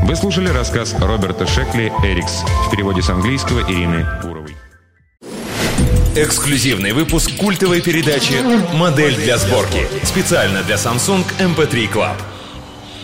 Вы слушали рассказ Роберта Шекли «Эрикс» в переводе с английского Ирины Гуровой. Эксклюзивный выпуск культовой передачи «Модель для сборки». Специально для Samsung MP3 Club.